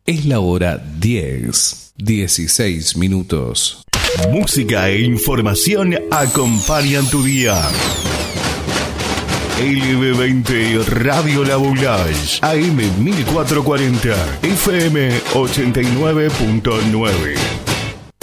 Es la hora 10:16 minutos. Música e información acompañan tu día. LB20 Radio La Boulage, AM 1440, FM 89.9.